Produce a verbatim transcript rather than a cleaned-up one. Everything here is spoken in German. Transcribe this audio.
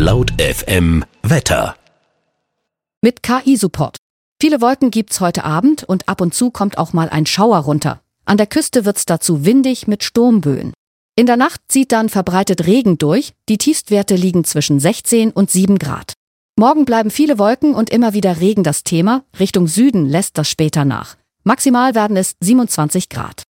Laut F M Wetter. Mit K I-Support. Viele Wolken gibt's heute Abend und ab und zu kommt auch mal ein Schauer runter. An der Küste wird's dazu windig mit Sturmböen. In der Nacht zieht dann verbreitet Regen durch. Die Tiefstwerte liegen zwischen sechzehn und sieben Grad. Morgen bleiben viele Wolken und immer wieder Regen das Thema. Richtung Süden lässt das später nach. Maximal werden es siebenundzwanzig Grad.